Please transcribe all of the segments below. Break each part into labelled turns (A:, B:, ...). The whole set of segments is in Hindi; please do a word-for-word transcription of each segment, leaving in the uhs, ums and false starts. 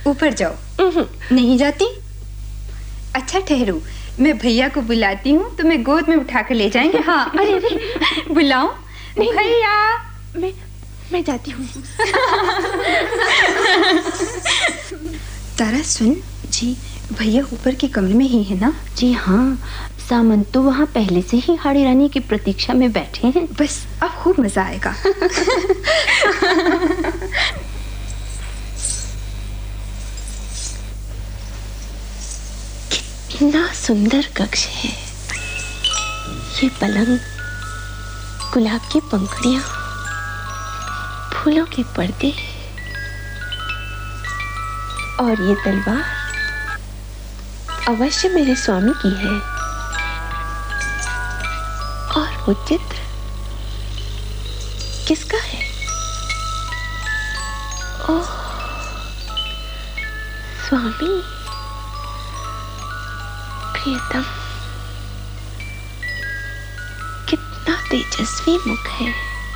A: ऊपर जाओ। नहीं जाती? अच्छा ठहरो, मैं भैया को बुलाती हूँ, तुम्हें गोद में उठा कर ले जाएंगे। हाँ। अरे अरे बुलाऊं? भैया।
B: मैं मैं जाती हूँ।
A: तारा सुन।
B: जी।
A: भैया ऊपर के कमरे में ही है ना?
B: जी हाँ, सामंत तो वहाँ पहले से ही हाड़ी रानी की प्रतीक्षा में बैठे हैं।
A: बस अब खूब मजा आएगा।
B: कितना सुंदर कक्ष है ये। पलंग, गुलाब की पंखुड़ियां, फूलों के पर्दे और ये तलवार अवश्य मेरे स्वामी की है। और वो चित्र किसका है? ओह, स्वामी, प्रियतम, कितना तेजस्वी मुख है।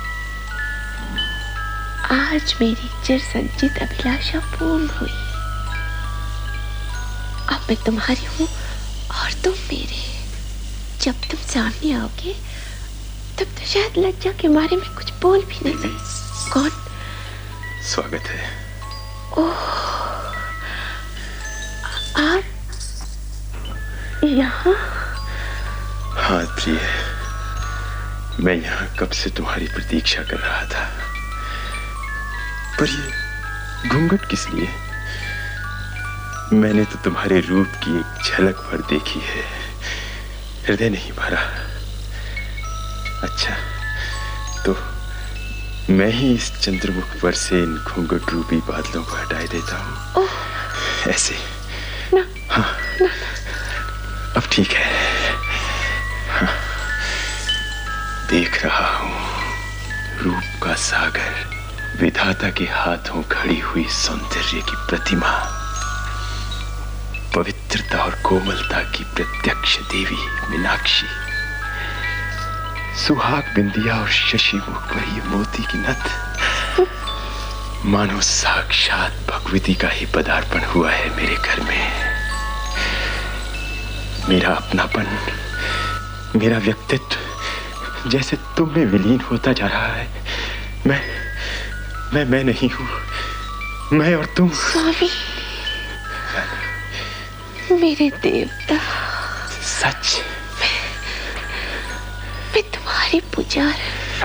B: आज मेरी चिर संचित अभिलाषा पूर्ण हुई। अब मैं तुम्हारी हूँ और तुम मेरे। जब तुम सामने आओगे तब तो शायद लज्जा के मारे में कुछ बोल भी नहीं सकती। कौन?
C: स्वागत है।
B: ओह, आप यहाँ?
C: हाँ प्रिय, मैं यहाँ कब से तुम्हारी प्रतीक्षा कर रहा था। पर ये घूंघट किस लिए? मैंने तो तुम्हारे रूप की एक झलक भर देखी है, हृदय नहीं भरा। अच्छा, तो मैं ही इस चंद्रमुख पर से इन घूंघट रूपी बादलों को हटाए देता हूँ। ऐसे
B: ना,
C: हाँ
B: ना,
C: अब ठीक है। हाँ, देख रहा हूँ रूप का सागर, विधाता के हाथों खड़ी हुई सौंदर्य की प्रतिमा, पवित्रता और कोमलता की प्रत्यक्ष देवी मीनाक्षी, सुहाग बिंदिया और शशि मुख पर ये मोती की नथ, मानो साक्षात भगवती का ही पदार्पण हुआ है मेरे घर में। मेरा अपनापन, मेरा व्यक्तित्व जैसे तुम में विलीन होता जा रहा है। मैं मैं मैं नहीं हूं, मैं और तुम।
B: स्वामी, मेरे देवता,
C: सच
B: मैं, मैं तुम्हारी पुजार।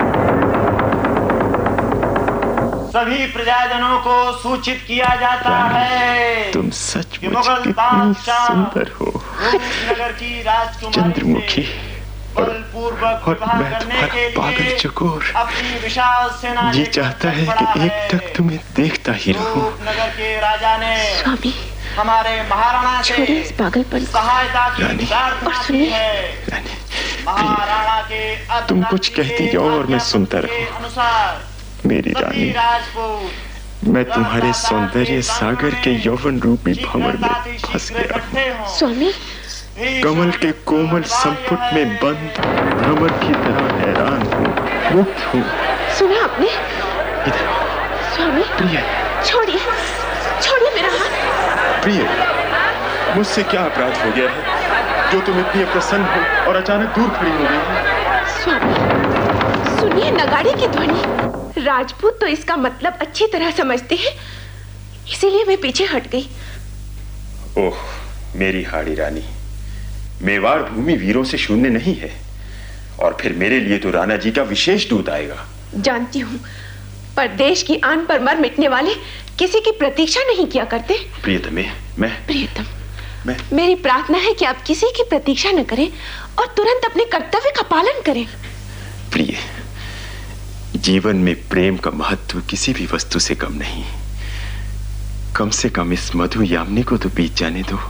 D: सभी प्रजाजनों को सूचित किया जाता है
C: तुम सच
D: कि मुगल बादशाह
C: सुंदर हो,
D: नगर की राजकुमारी
C: चंद्रमुखी, और,
D: बलपूर्वक
C: और
D: विवाह
C: मैं
D: करने
C: तुम्हारा
D: के
C: पागल
D: लिए
C: चकोर
D: अपनी विशाल सेना
C: जी
D: लेकर
C: चाहता है
D: पड़ा
C: कि एक टक तुम्हें देखता ही रहूं।
D: नगर के राजा ने
B: स्वामी,
D: हमारे महाराणा से
B: छोड़िए इस पागलपन को।
D: सहायता की
C: रानी,
D: प्रार्थना
B: और
D: की
B: सुनिए।
D: है।
C: रानी,
D: महाराणा के
C: तुम कुछ कहती जाओ और मैं सुनता रहूं।
D: अनुसार
C: मेरी रानी, मैं तुम्हारे सौंदर्य सागर के यौवन रूपी भंवर में फंस गया हूँ।
B: स्वामी,
C: कमल के कोमल संपुट में बंद भ्रमर की तरह हैरान हूँ, मुक्त हूँ।
B: सुना आपने?
C: इधर
B: स्वामी,
C: प्रिय,
B: छोड़िए, छोड़िए मेरा हाथ।
C: प्रिय, मुझसे क्या अपराध हो गया है जो तुम इतनी प्रसन्न हो और अचानक दूर खड़ी हो गई हो?
B: स्वामी, सुनिए नगाड़े की ध्वनि। राजपूत तो इसका मतलब अच्छी तरह समझते हैं, इसीलिए मैं पीछे हट गई।
C: ओह मेरी हाड़ी रानी, मेवाड़ भूमि वीरों से शून्य नहीं है, और फिर मेरे लिए तो राणा जी का विशेष दूत आएगा।
B: जानती हूँ, पर देश की आन पर मर मिटने वाले किसी की प्रतीक्षा नहीं किया करते।
C: प्रियतमे, मैं
B: प्रियतम,
C: मैं
B: मेरी प्रार्थना है कि आप किसी की प्रतीक्षा न करें और तुरंत अपने कर्तव्य का पालन करें।
C: प्रिय, जीवन में प्रेम का महत्व किसी भी वस्तु से कम नहीं। कम से कम इस मधु यामिनी को तो बीत जाने दो।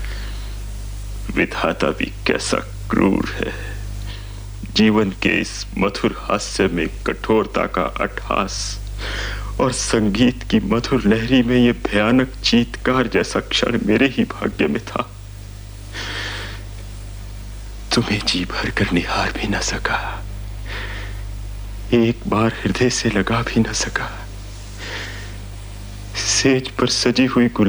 C: विधाता भी कैसा क्रूर है। जीवन के इस मधुर हास्य में कठोरता का अट्ठास और संगीत की मधुर लहरी में ये भयानक चीत्कार जैसा क्षण मेरे ही भाग्य में था। तुम्हें जी भर कर निहार भी न सका, एक बार हृदय से लगा भी न सका। सेज पर सजी हुई